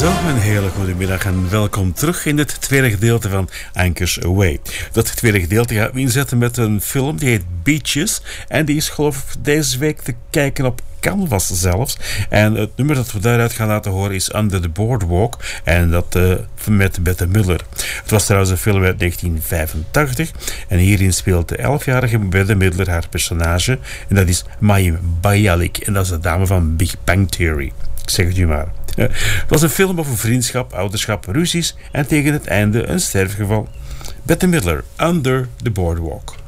Zo, een hele goede middag en welkom terug in het tweede gedeelte van Anchors Away. Dat tweede gedeelte gaan we inzetten met een film die heet Beaches. En die is geloof ik deze week te kijken op Canvas zelfs. En het nummer dat we daaruit gaan laten horen is Under the Boardwalk. En dat met Bette Midler. Het was trouwens een film uit 1985. En hierin speelt de 11-jarige Bette Midler haar personage. En dat is Mayim Bialik. En dat is de dame van Big Bang Theory. Ik zeg het u maar. Het was een film over vriendschap, ouderschap, ruzies en tegen het einde een sterfgeval. Bette Midler, Under the Boardwalk.